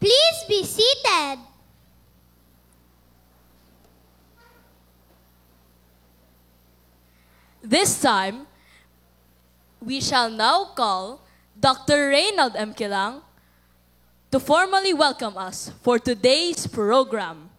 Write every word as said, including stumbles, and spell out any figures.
Please be seated. This time, we shall now call Doctor Reynald M. Kilang to formally welcome us for today's program.